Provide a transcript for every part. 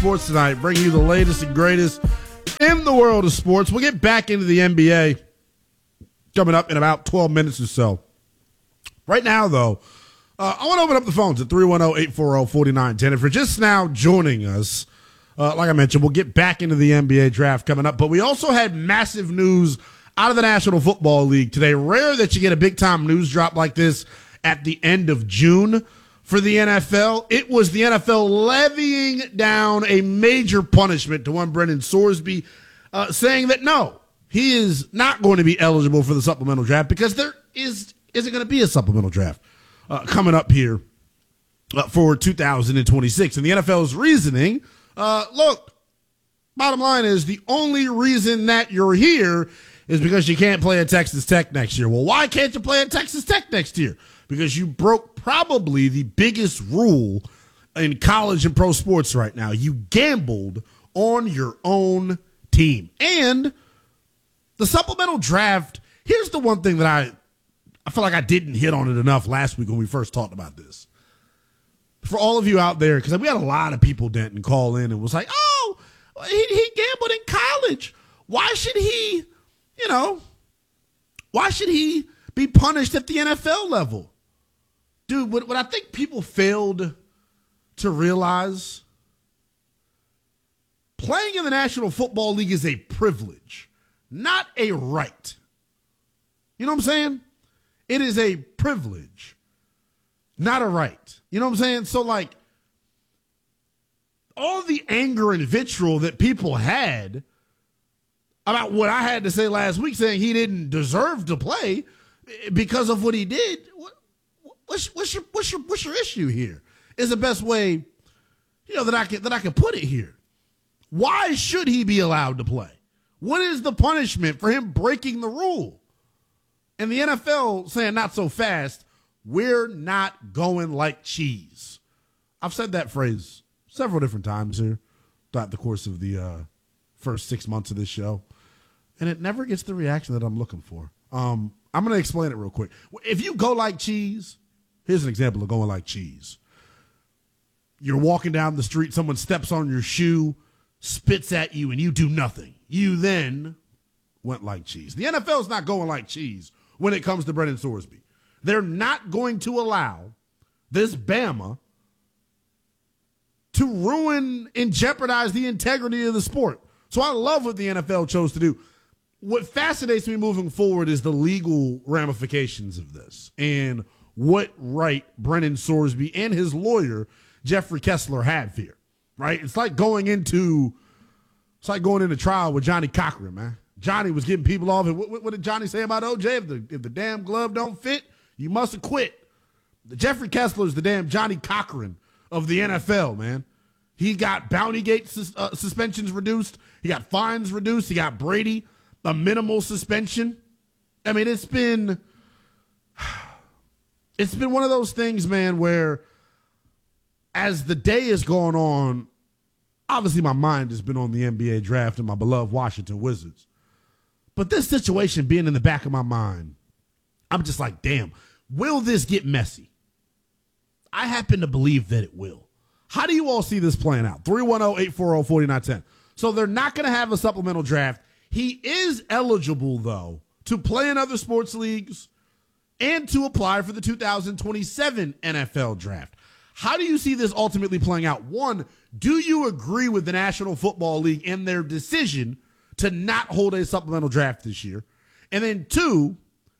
Sports tonight, bringing you the latest and greatest in the world of sports. We'll get back into the NBA coming up in about 12 minutes or so. Right now, though, I want to open up the phones at 310-840-4910. If you're just now joining us, like I mentioned, we'll get back into the NBA draft coming up. But we also had massive news out of the National Football League today. Rare that you get a big-time news drop like this at the end of June for the NFL. It was the NFL levying down a major punishment to one Brendan Sorsby, saying that no, he is not going to be eligible for the supplemental draft because there isn't going to be a supplemental draft coming up here for 2026. And the NFL's reasoning, look, bottom line is the only reason that you're here is because you can't play at Texas Tech next year. Well, why can't you play at Texas Tech next year? Because you broke probably the biggest rule in college and pro sports right now. You gambled on your own team. And the supplemental draft, here's the one thing that I feel like I didn't hit on it enough last week when we first talked about this. For all of you out there, because we had a lot of people, Denton, call in and was like, oh, he gambled in college. Why should he be punished at the NFL level? Dude, what I think people failed to realize, playing in the National Football League is a privilege, not a right. You know what I'm saying? It is a privilege, not a right. You know what I'm saying? So, like, all the anger and vitriol that people had about what I had to say last week, saying he didn't deserve to play because of what he did. What's your issue here? Is the best way, that I can put it here. Why should he be allowed to play? What is the punishment for him breaking the rule? And the NFL saying not so fast. We're not going like cheese. I've said that phrase several different times here throughout the course of the first 6 months of this show, and it never gets the reaction that I'm looking for. I'm going to explain it real quick. If you go like cheese, here's an example of going like cheese. You're walking down the street, someone steps on your shoe, spits at you, and you do nothing. You then went like cheese. The NFL's not going like cheese when it comes to Brendan Sorsby. They're not going to allow this Bama to ruin and jeopardize the integrity of the sport. So I love what the NFL chose to do. What fascinates me moving forward is the legal ramifications of this and what right Brendan Sorsby and his lawyer, Jeffrey Kessler, have here, right? It's like going into trial with Johnny Cochran, man. Johnny was getting people off. And what did Johnny say about OJ? If the damn glove don't fit, you must acquit. Jeffrey Kessler is the damn Johnny Cochran of the NFL, man. He got Bountygate suspensions reduced. He got fines reduced. He got Brady a minimal suspension. I mean, it's been one of those things, man, where as the day has gone on, obviously my mind has been on the NBA draft and my beloved Washington Wizards. But this situation being in the back of my mind, I'm just like, damn, will this get messy? I happen to believe that it will. How do you all see this playing out? 310-840-4910. So they're not going to have a supplemental draft. He is eligible, though, to play in other sports leagues and to apply for the 2027 NFL draft. How do you see this ultimately playing out? One, do you agree with the National Football League and their decision to not hold a supplemental draft this year? And then two,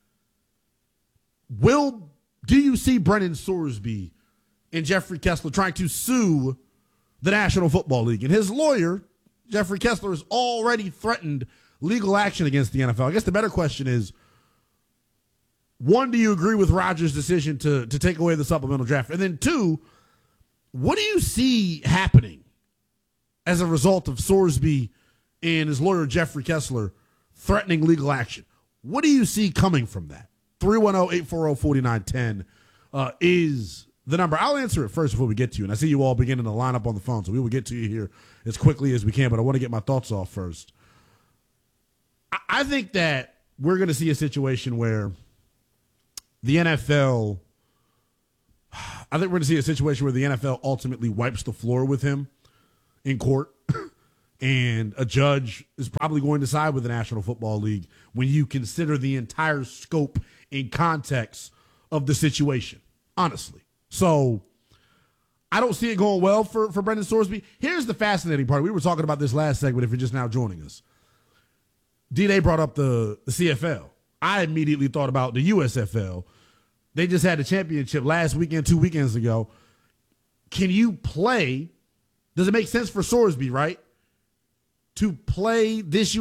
do you see Brendan Sorsby and Jeffrey Kessler trying to sue the National Football League? And his lawyer, Jeffrey Kessler, has already threatened legal action against the NFL. I guess the better question is, one, do you agree with Rodgers' decision to take away the supplemental draft? And then two, what do you see happening as a result of Sorsby and his lawyer, Jeffrey Kessler, threatening legal action? What do you see coming from that? 310-840-4910 is the number. I'll answer it first before we get to you. And I see you all beginning to line up on the phone, so we will get to you here as quickly as we can, but I want to get my thoughts off first. I think that we're going to see a situation where the NFL ultimately wipes the floor with him in court, and a judge is probably going to side with the National Football League when you consider the entire scope and context of the situation, honestly. So I don't see it going well for Brendan Sorsby. Here's the fascinating part. We were talking about this last segment if you're just now joining us. D-Day brought up the CFL. I immediately thought about the USFL. They just had a championship last weekend, 2 weekends ago. Can you play? Does it make sense for Sorsby, right, to play this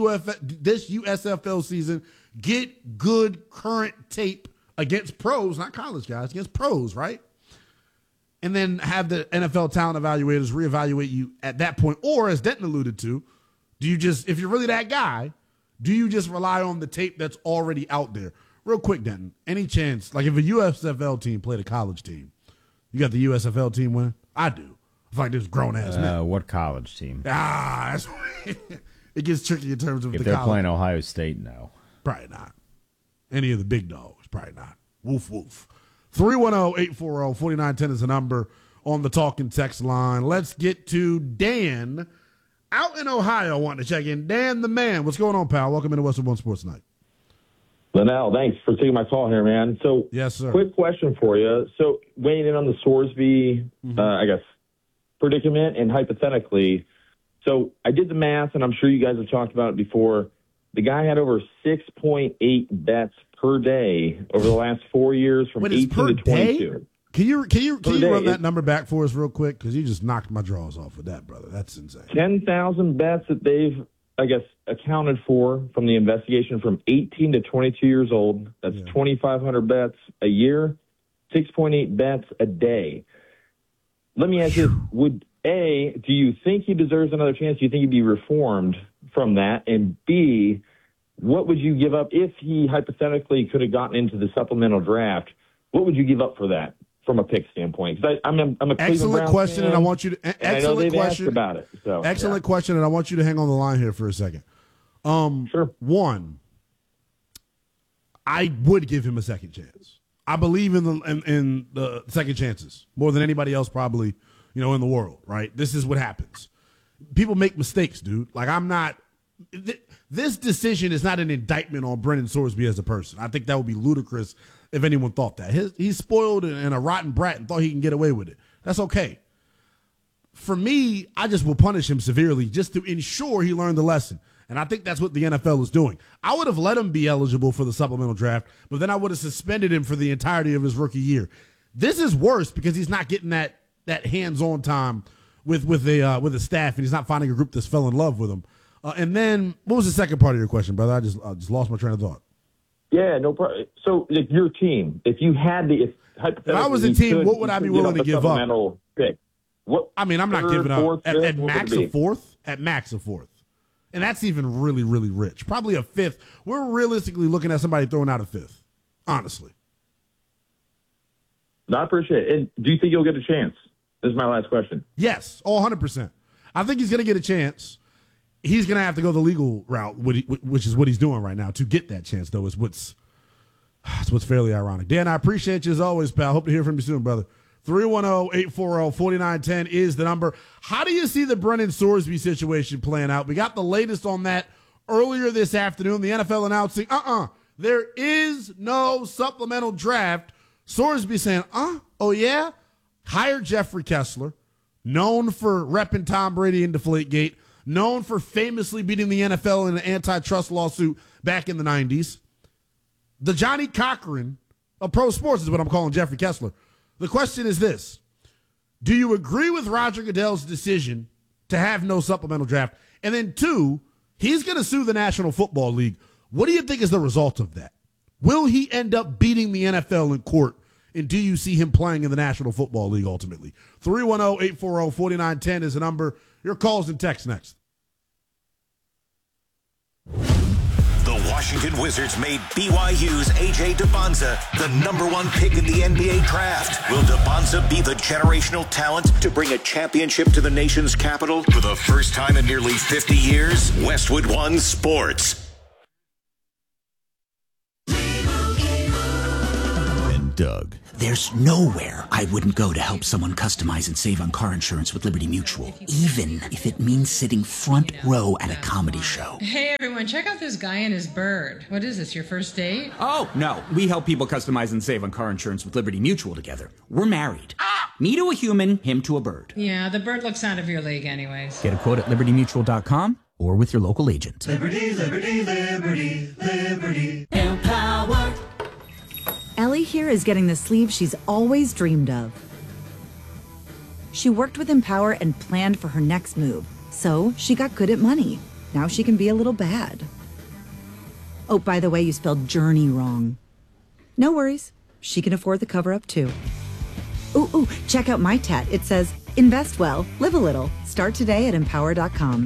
USFL season, get good current tape against pros, not college guys, against pros, right? And then have the NFL talent evaluators reevaluate you at that point? Or, as Denton alluded to, do you just, if you're really that guy, do you just rely on the tape that's already out there? Real quick, Denton, any chance, like if a USFL team played a college team, you got the USFL team winning? I do. I feel like there's grown-ass men. What college team? That's it gets tricky in terms of if the they're college. playing Ohio State, no. Probably not. Any of the big dogs, probably not. Woof, woof. 310-840-4910 is the number on the talking text line. Let's get to Dan out in Ohio wanting to check in. Dan the man. What's going on, pal? Welcome into Westwood One Sports Night. Linnell, thanks for taking my call here, man. So, yes, sir. Quick question for you. So, weighing in on the Sorsby, predicament, and hypothetically, so I did the math, and I'm sure you guys have talked about it before. The guy had over 6.8 bets per day over the last 4 years from 18 to 22. Day? Can you run that number back for us real quick? Because you just knocked my draws off with that, brother. That's insane. 10,000 bets that they've, accounted for from the investigation from 18 to 22 years old. That's 2,500 bets a year, 6.8 bets a day. Let me ask you, do you think he deserves another chance? Do you think he'd be reformed from that? And B, what would you give up if he hypothetically could have gotten into the supplemental draft? What would you give up for that from a pick standpoint? Because I'm a Cleveland excellent question, fan, and I want you to excellent question about it. So, excellent question, and I want you to hang on the line here for a second. Sure. One, I would give him a second chance. I believe in the second chances more than anybody else probably, in the world, right? This is what happens. People make mistakes, dude. Like, I'm not this decision is not an indictment on Brendan Sorsby as a person. I think that would be ludicrous if anyone thought that. He's spoiled and a rotten brat and thought he can get away with it. That's okay. For me, I just will punish him severely just to ensure he learned the lesson. And I think that's what the NFL is doing. I would have let him be eligible for the supplemental draft, but then I would have suspended him for the entirety of his rookie year. This is worse because he's not getting that hands-on time with the staff, and he's not finding a group that's fell in love with him. And then, what was the second part of your question, brother? I just lost my train of thought. Yeah, no problem. So, your team, if I was a team, what would I be willing to give up? Pick. I'm not giving up at max a fourth. At max a fourth. And that's even really, really rich. Probably a fifth. We're realistically looking at somebody throwing out a fifth, honestly. No, I appreciate it. And do you think you'll get a chance? This is my last question. Yes, 100%. I think he's going to get a chance. He's going to have to go the legal route, which is what he's doing right now. To get that chance, though, is what's fairly ironic. Dan, I appreciate you as always, pal. Hope to hear from you soon, brother. 310-840-4910 is the number. How do you see the Brendan Sorsby situation playing out? We got the latest on that earlier this afternoon. The NFL announcing, there is no supplemental draft. Sorsby saying, oh yeah? Hired Jeffrey Kessler, known for repping Tom Brady in Deflategate, known for famously beating the NFL in an antitrust lawsuit back in the 90s. The Johnny Cochran of pro sports is what I'm calling Jeffrey Kessler. The question is this. Do you agree with Roger Goodell's decision to have no supplemental draft? And then two, he's going to sue the National Football League. What do you think is the result of that? Will he end up beating the NFL in court? And do you see him playing in the National Football League ultimately? 310-840-4910 is the number. Your calls and texts next. The Washington Wizards made BYU's A.J. Dubonza the #1 pick in the NBA draft. Will Dubonza be the generational talent to bring a championship to the nation's capital for the first time in nearly 50 years? Westwood One Sports. Doug. There's nowhere I wouldn't go to help someone customize and save on car insurance with Liberty Mutual, even if it means sitting front row at a comedy show. Hey everyone, check out this guy and his bird. What is this, your first date? Oh, no. We help people customize and save on car insurance with Liberty Mutual together. We're married. Me to a human, him to a bird. Yeah, the bird looks out of your league anyways. Get a quote at libertymutual.com or with your local agent. Liberty, liberty, liberty, liberty. Empower. Ellie here is getting the sleeve she's always dreamed of. She worked with Empower and planned for her next move, so she got good at money. Now she can be a little bad. Oh, by the way, you spelled journey wrong. No worries. She can afford the cover-up, too. Ooh, check out my tat. It says, invest well, live a little. Start today at empower.com.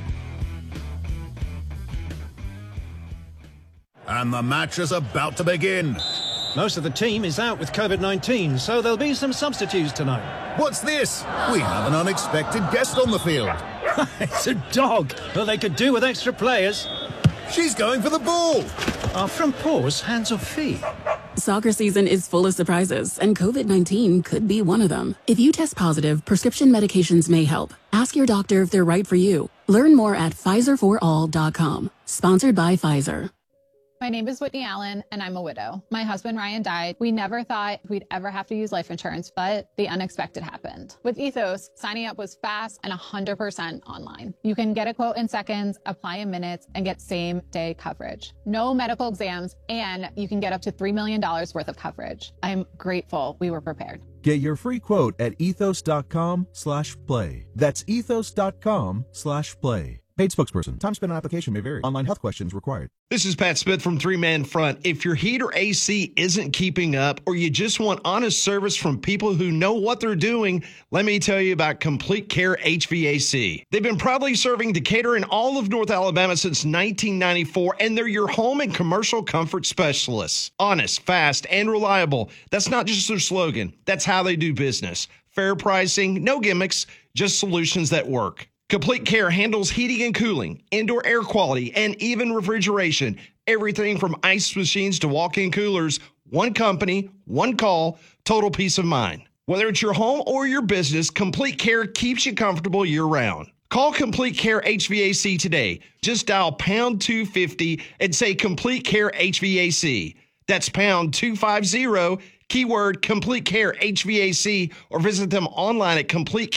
And the match is about to begin. Most of the team is out with COVID-19, so there'll be some substitutes tonight. What's this? We have an unexpected guest on the field. It's a dog. Well, they could do with extra players. She's going for the ball. Are front paws hands or feet? Soccer season is full of surprises, and COVID-19 could be one of them. If you test positive, prescription medications may help. Ask your doctor if they're right for you. Learn more at PfizerForAll.com. Sponsored by Pfizer. My name is Whitney Allen, and I'm a widow. My husband, Ryan, died. We never thought we'd ever have to use life insurance, but the unexpected happened. With Ethos, signing up was fast and 100% online. You can get a quote in seconds, apply in minutes, and get same-day coverage. No medical exams, and you can get up to $3 million worth of coverage. I'm grateful we were prepared. Get your free quote at ethos.com/play. That's ethos.com/play. Paid spokesperson. Time spent on application may vary. Online health questions required. This is Pat Smith from Three Man Front. If your heat or AC isn't keeping up, or you just want honest service from people who know what they're doing, let me tell you about Complete Care HVAC. They've been proudly serving Decatur and all of North Alabama since 1994, and they're your home and commercial comfort specialists. Honest, fast, and reliable. That's not just their slogan. That's how they do business. Fair pricing, no gimmicks, just solutions that work. Complete Care handles heating and cooling, indoor air quality, and even refrigeration. Everything from ice machines to walk-in coolers. One company, one call, total peace of mind. Whether it's your home or your business, Complete Care keeps you comfortable year-round. Call Complete Care HVAC today. Just dial pound 250 and say Complete Care HVAC. That's pound 250, keyword Complete Care HVAC, or visit them online at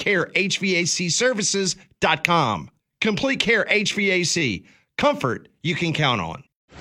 CompleteCareHVACservices.com. Complete Care HVAC. Comfort you can count on.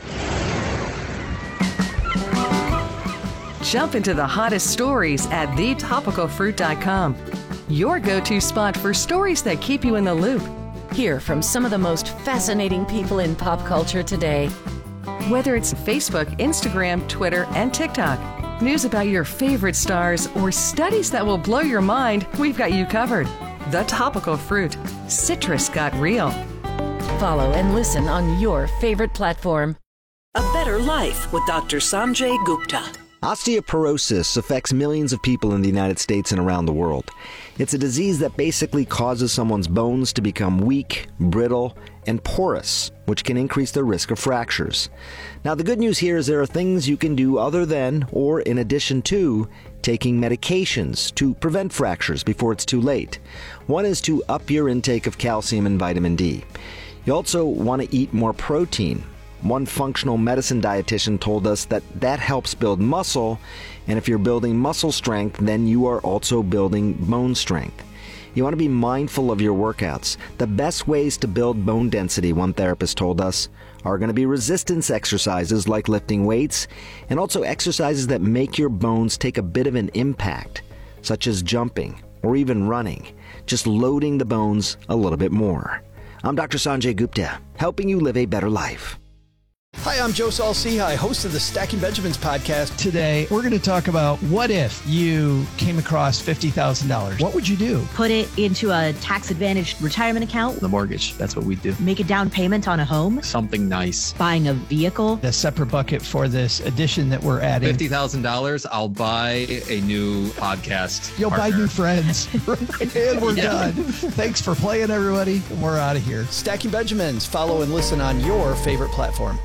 Jump into the hottest stories at thetopicalfruit.com. Your go-to spot for stories that keep you in the loop. Hear from some of the most fascinating people in pop culture today. Whether it's Facebook, Instagram, Twitter, and TikTok, news about your favorite stars, or studies that will blow your mind, we've got you covered. The Topical Fruit. Citrus got real. Follow and listen on your favorite platform. A Better Life with Dr. Sanjay Gupta. Osteoporosis affects millions of people in the United States and around the world. It's a disease that basically causes someone's bones to become weak, brittle, and porous, which can increase the risk of fractures. Now, the good news here is there are things you can do other than, or in addition to, taking medications to prevent fractures before it's too late. One is to up your intake of calcium and vitamin D. You also want to eat more protein. One functional medicine dietitian told us that helps build muscle, and if you're building muscle strength, then you are also building bone strength. You want to be mindful of your workouts. The best ways to build bone density, one therapist told us, are going to be resistance exercises like lifting weights, and also exercises that make your bones take a bit of an impact, such as jumping or even running, just loading the bones a little bit more. I'm Dr. Sanjay Gupta, helping you live a better life. Hi, I'm Joe Saul-Sehy, host of the Stacking Benjamins podcast. Today, we're going to talk about what if you came across $50,000. What would you do? Put it into a tax-advantaged retirement account. The mortgage, that's what we do. Make a down payment on a home. Something nice. Buying a vehicle. A separate bucket for this addition that we're adding. $50,000, I'll buy a new podcast You'll partner. buy new friends. And we're done. Thanks for playing, everybody. We're out of here. Stacking Benjamins. Follow and listen on your favorite platform.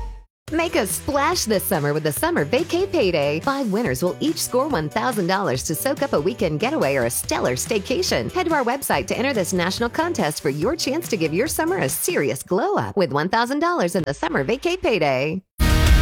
Make a splash this summer with the Summer Vacay Payday. 5 winners will each score $1,000 to soak up a weekend getaway or a stellar staycation. Head to our website to enter this national contest for your chance to give your summer a serious glow up with $1,000 in the Summer Vacay Payday.